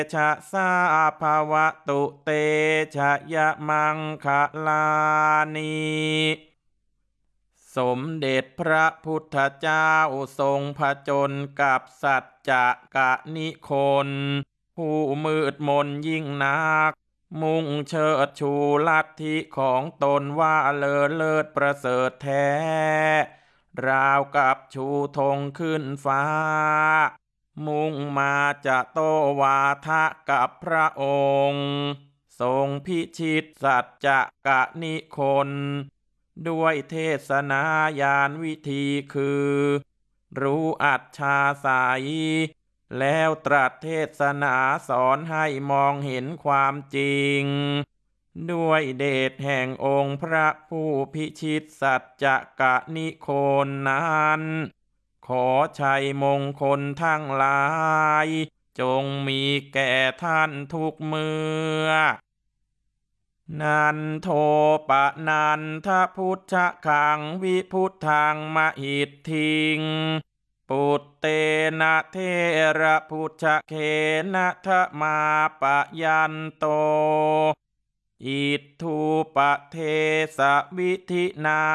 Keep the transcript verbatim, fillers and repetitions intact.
ชะสาภาวะตุเตชะยะมังคะลานิสมเด็จพระพุทธเจ้าทรงผจญกับสัจจะกะนิคนผู้มืดมนยิ่งนักมุ่งเชิดชูลัทธิของตนว่าเลอเลิศประเสริฐแท้ราวกับชูธงขึ้นฟ้ามุ่งมาจะโตวาทะกับพระองค์ทรงพิชิตสัจจะกะนิคนด้วยเทศนายานวิธีคือ รู้อัจฉาสายแล้วตรัสเทศนาสอนให้มองเห็นความจริง ด้วยเดชแห่งองค์พระผู้พิชิตสัจจะกะนิโคนนั้น ขอชัยมงคลทั้งหลาย จงมีแก่ท่านทุกเมื่อ นันโทปะนันทพุทธคังวิพุทธังมหิทธิงปุตเตนะเทระพุทธเคนะทะมาปะยันโตอิทธุปะเทสะวิธินา